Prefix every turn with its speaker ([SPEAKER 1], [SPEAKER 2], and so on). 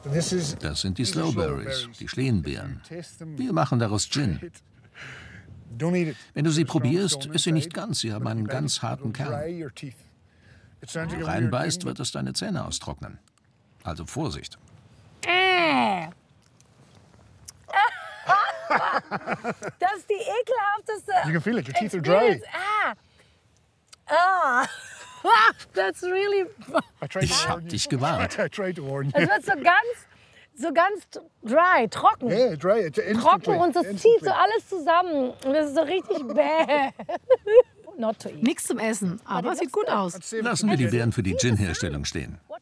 [SPEAKER 1] Das sind die Slowberries, die Schleenbeeren. Wir machen daraus Gin. Wenn du sie probierst, ist sie nicht ganz. Sie haben einen ganz harten Kern. Wenn du reinbeißt, wird es deine Zähne austrocknen. Also Vorsicht.
[SPEAKER 2] Das ist die ekelhafteste.
[SPEAKER 3] You can feel it. Your teeth are dry.
[SPEAKER 2] That's really.
[SPEAKER 1] Ich hab dich gewarnt.
[SPEAKER 3] I tried to warn you.
[SPEAKER 2] Es wird so ganz dry, trocken.
[SPEAKER 3] Yeah, dry.
[SPEAKER 2] Trocken und das zieht so alles zusammen. Und das ist so richtig bäh. Not to eat.
[SPEAKER 4] Nichts zum Essen, aber sieht gut aus.
[SPEAKER 1] Lassen wir die Beeren für die Gin-Herstellung stehen.